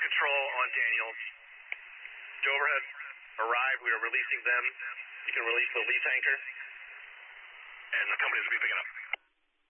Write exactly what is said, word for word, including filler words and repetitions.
control on Daniels. Overhead arrived. We are releasing them. You can release the lead tanker. And the companies will be picking up.